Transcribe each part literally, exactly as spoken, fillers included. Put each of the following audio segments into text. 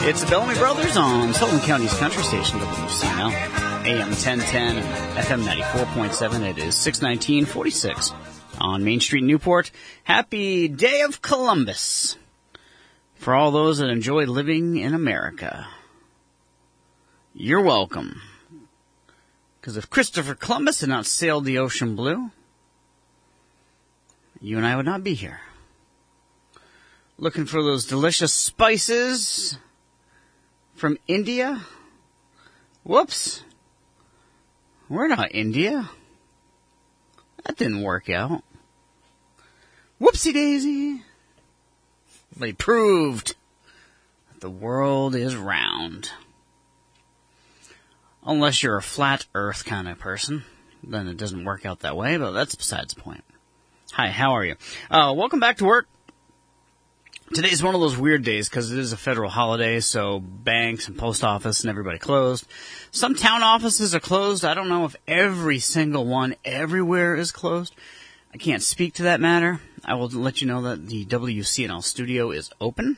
It's the Bellamy Brothers on Sullivan County's country station, W C N L, A M ten ten, F M ninety-four point seven. It is six nineteen forty-six on Main Street, Newport. Happy Day of Columbus for all those that enjoy living in America. You're welcome. Because if Christopher Columbus had not sailed the ocean blue, you and I would not be here. Looking for those delicious spices from India? Whoops. We're not India. That didn't work out. Whoopsie daisy. They proved that the world is round. Unless you're a flat earth kind of person, then it doesn't work out that way, but that's besides the point. Hi, how are you? Uh, welcome back to work. Today's one of those weird days because it is a federal holiday, so banks and post office and everybody closed. Some town offices are closed. I don't know if every single one everywhere is closed. I can't speak to that matter. I will let you know that the W C N L studio is open.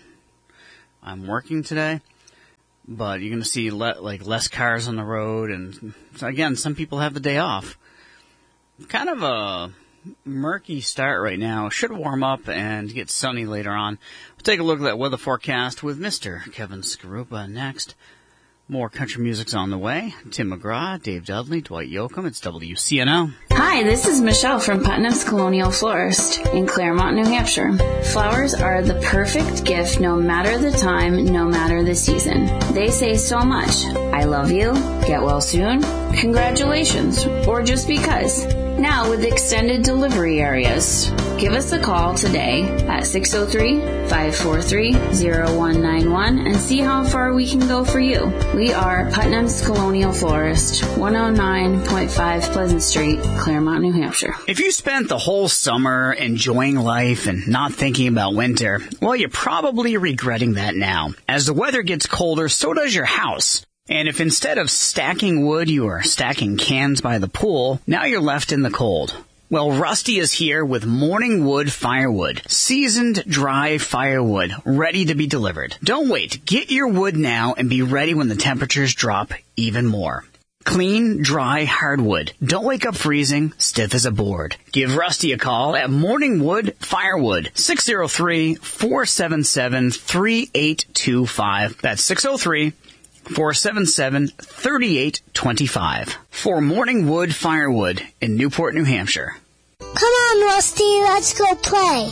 I'm working today, but you're going to see le- like less cars on the road, and so again, some people have the day off. Kind of a murky start right now. Should warm up and get sunny later on. We'll take a look at that weather forecast with Mister Kevin Skarupa next. More country music's on the way. Tim McGraw, Dave Dudley, Dwight Yoakam. It's W C N L. Hi, this is Michelle from Putnam's Colonial Florist in Claremont, New Hampshire. Flowers are the perfect gift no matter the time, no matter the season. They say so much. I love you, get well soon, congratulations, or just because. Now with extended delivery areas. Give us a call today at six oh three, five four three, oh one nine one and see how far we can go for you. We are Putnam's Colonial Florist, one oh nine point five Pleasant Street, Claremont, New Hampshire. If you spent the whole summer enjoying life and not thinking about winter, well, you're probably regretting that now. As the weather gets colder, so does your house. And if instead of stacking wood, you are stacking cans by the pool, now you're left in the cold. Well, Rusty is here with Morning Wood Firewood. Seasoned, dry firewood, ready to be delivered. Don't wait. Get your wood now and be ready when the temperatures drop even more. Clean, dry hardwood. Don't wake up freezing, stiff as a board. Give Rusty a call at Morning Wood Firewood, six oh three, four seven seven, three eight two five. That's six oh three, four seven seven, three eight two five. For Morning Wood Firewood in Newport, New Hampshire. Come on, Rusty, let's go play.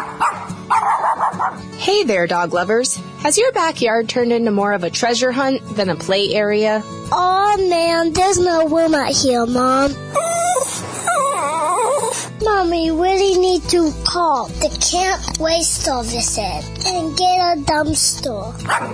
Hey there, dog lovers. Has your backyard turned into more of a treasure hunt than a play area? Oh man, there's no room out here, Mom. Mom, we really need to call the Camp Waste Services and get a dumpster.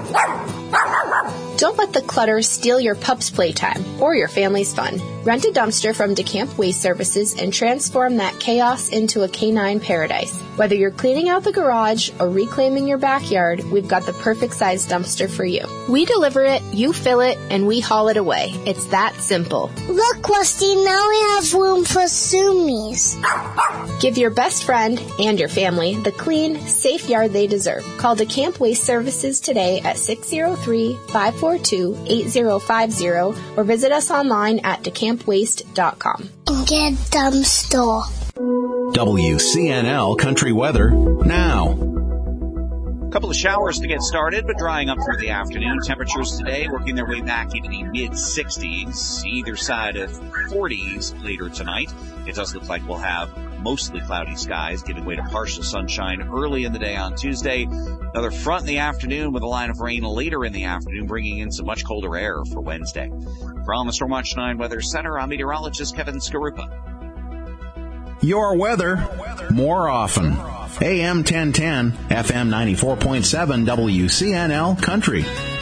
Don't let the clutter steal your pup's playtime or your family's fun. Rent a dumpster from DeCamp Waste Services and transform that chaos into a canine paradise. Whether you're cleaning out the garage or reclaiming your backyard, we've got the perfect size dumpster for you. We deliver it, you fill it, and we haul it away. It's that simple. Look, Rusty, now we have room for Sumies. Give your best friend and your family the clean, safe yard they deserve. Call DeCamp Waste Services today at six oh three, five four two, eight oh five oh or visit us online at decamp waste dot com. Get dumpster. W C N L Country Weather now. A couple of showers to get started, but drying up through the afternoon. Temperatures today working their way back into the mid-sixties, either side of forties later tonight. It does look like we'll have mostly cloudy skies, giving way to partial sunshine early in the day on Tuesday. Another front in the afternoon with a line of rain later in the afternoon, bringing in some much colder air for Wednesday. From the Stormwatch nine Weather Center, I'm meteorologist Kevin Skarupa. Your weather, more often. A M ten ten, F M ninety-four point seven, W C N L Country.